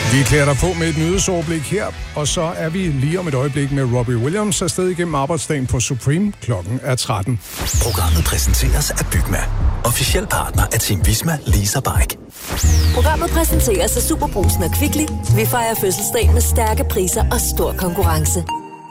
Vi klæder dig på med et nyhedsoverblik her, og så er vi lige om et øjeblik med Robbie Williams afsted igennem arbejdsdagen på Supreme. Klokken er 13. Programmet præsenteres af Bygma. Officiel partner af Team Visma Lease & Bike. Programmet præsenteres af Superbrugsen og Kvickly. Vi fejrer fødselsdag med stærke priser og stor konkurrence.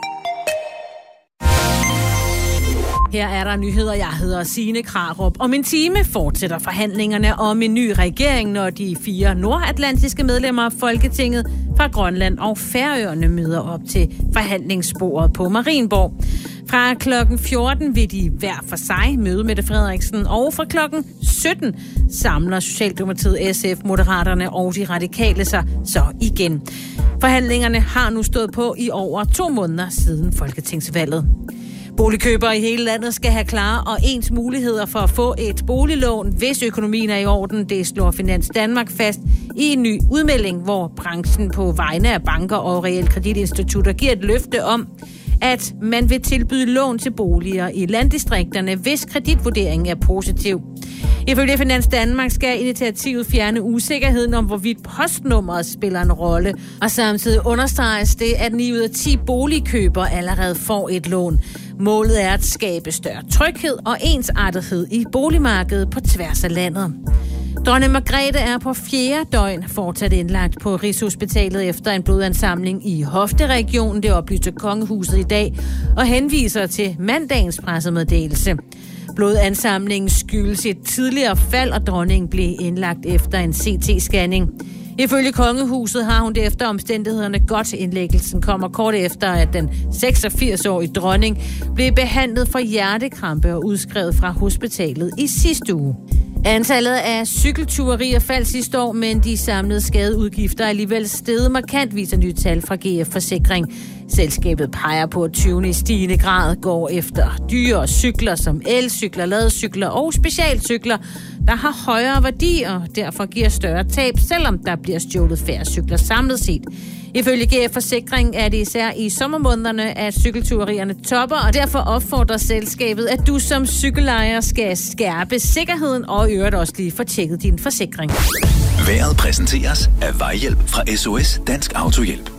Her er der nyheder. Jeg hedder Signe Krarup. Om en time fortsætter forhandlingerne om en ny regering, når de 4 nordatlantiske medlemmer af Folketinget fra Grønland og Færøerne møder op til forhandlingsbordet på Marienborg. Fra klokken 14 vil de hver for sig møde Mette Frederiksen, og fra klokken 17 samler Socialdemokratiet, SF, Moderaterne og de radikale sig så igen. Forhandlingerne har nu stået på i over 2 måneder siden folketingsvalget. Boligkøbere i hele landet skal have klare og ens muligheder for at få et boliglån, hvis økonomien er i orden. Det slår Finans Danmark fast i en ny udmelding, hvor branchen på vegne af banker og realkreditinstitutter giver et løfte om, at man vil tilbyde lån til boliger i landdistrikterne, hvis kreditvurderingen er positiv. Ifølge Finans Danmark skal initiativet fjerne usikkerheden om, hvorvidt postnummeret spiller en rolle, og samtidig understreges det, at 9 ud af 10 boligkøbere allerede får et lån. Målet er at skabe større tryghed og ensartethed i boligmarkedet på tværs af landet. Dronning Margrethe er på 4. døgn fortsat indlagt på Rigshospitalet efter en blodansamling i hofteregionen. Det oplyste kongehuset i dag og henviser til mandagens pressemeddelelse. Blodansamlingen skyldes et tidligere fald, og dronningen blev indlagt efter en CT-scanning. Ifølge kongehuset har hun det efter omstændighederne godt. Indlæggelsen kommer kort efter, at den 86-årige dronning blev behandlet for hjertekrampe og udskrevet fra hospitalet i sidste uge. Antallet af cykeltyverier faldt sidste år, men de samlede skadeudgifter er alligevel steget markant, viser nye tal fra GF Forsikring. Selskabet peger på, at tyvene i stigende grad går efter dyre cykler som elcykler, ladecykler og specialcykler, der har højere værdi og derfor giver større tab, selvom der bliver stjålet færre cykler samlet set. Ifølge GF Forsikring er det især i sommermånederne, at cykeltyverierne topper, og derfor opfordrer selskabet, at du som cykellejer skal skærpe sikkerheden og i øvrigt også lige få tjekket din forsikring. Vejret præsenteres af Vejhjælp fra SOS Dansk Autohjælp.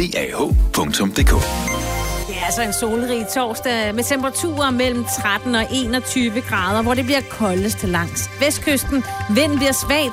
DAH.dk. Det er altså en solrig torsdag med temperaturer mellem 13 og 21 grader, hvor det bliver koldest langs vestkysten. Vinden bliver svag